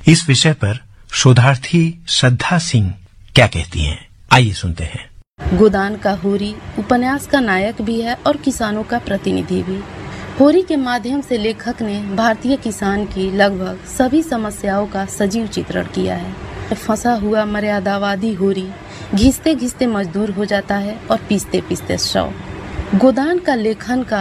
इस विषय पर शोधार्थी श्रद्धा सिंह क्या कहती हैं, आइए सुनते हैं। गोदान का होरी उपन्यास का नायक भी है और किसानों का प्रतिनिधि भी। होरी के माध्यम से लेखक ने भारतीय किसान की लगभग सभी समस्याओं का सजीव चित्रण किया है। फंसा हुआ मर्यादावादी होरी घिसते घिसते मजदूर हो जाता है और पीसते पीसते शव। गोदान का लेखन का